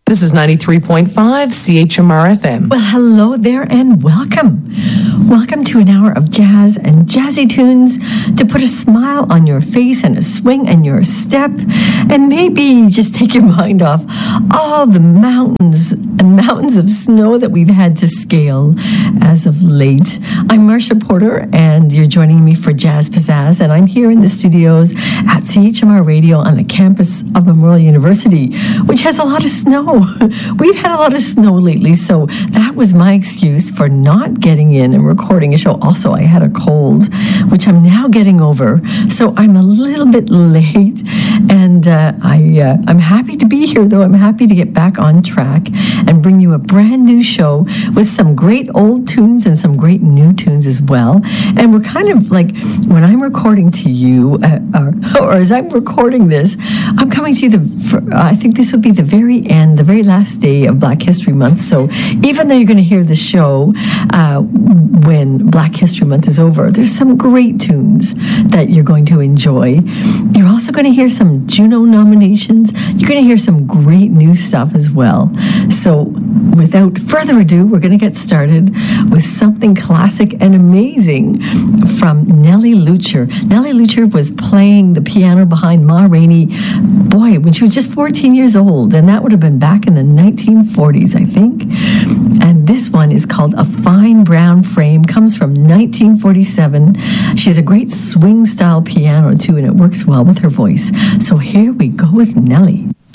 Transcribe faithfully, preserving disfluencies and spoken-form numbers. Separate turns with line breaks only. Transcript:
This is ninety-three point five C H M R F M.
Well, hello there and welcome. Welcome to an hour of jazz and jazzy tunes to put a smile on your face and a swing in your step, and maybe just take your mind off all the mountains and mountains of snow that we've had to scale as of late. I'm Marsha Porter, and you're joining me for Jazz Pizzazz, and I'm here in the studios at C H M R Radio on the campus of Memorial University, which has a lot of snow. We've had a lot of snow lately, so that was my excuse for not getting in and recording a show. Also, I had a cold, which I'm now getting over, so I'm a little bit late, and uh, I, uh, I'm happy to be here, though. I'm happy to get back on track and bring you a brand new show with some great old tunes and some great new tunes as well. And we're kind of like, when I'm recording to you, uh, or, or as I'm recording this, I'm coming to you, the, for, uh, I think this will be the very end, the very last day of Black History Month. So even though you're going to hear the show uh, when Black History Month is over, there's some great tunes that you're going to enjoy. You're also going to hear some Juno nominations. You're going to hear some great new stuff as well. So without further ado, we're going to get started with something classic and amazing from Nellie Lucher. Nellie Lucher was playing the piano behind Ma Rainey, boy, when she was just fourteen years old, and that would have been back in the nineteen forties, I think. And this one is called A Fine Brown Frame, comes from nineteen forty-seven. She has a great swing-style piano, too, and it works well with her voice. So here we go with Nellie.